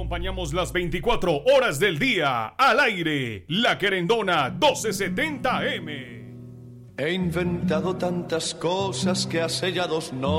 acompañamos las 24 horas del día. Al aire, La Querendona 1270 AM. He inventado tantas cosas que hace ya 2 no